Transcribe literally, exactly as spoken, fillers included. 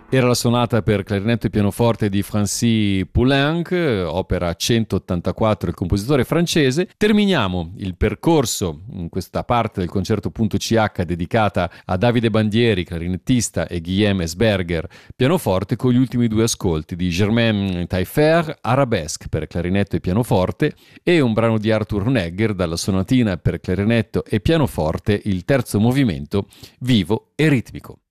Era la sonata per clarinetto e pianoforte di Francis Poulenc, opera centottantaquattro, il compositore francese. Terminiamo il percorso in questa parte del concerto punto C H dedicata a Davide Bandieri, clarinettista, e Guillaume Esberger, pianoforte, con gli ultimi due ascolti di Germain Taillefer, Arabesque per clarinetto e pianoforte, e un brano di Arthur Honegger dalla sonatina per clarinetto e pianoforte, il terzo movimento, vivo e ritmico.